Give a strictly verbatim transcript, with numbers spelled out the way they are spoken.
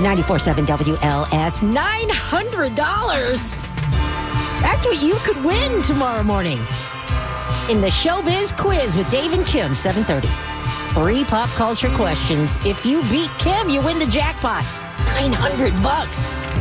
ninety-four point seven W L S. nine hundred dollars. That's what you could win tomorrow morning in the Showbiz Quiz with Dave and Kim, seven thirty. Three pop culture questions. If you beat Kim, you win the jackpot. nine hundred bucks.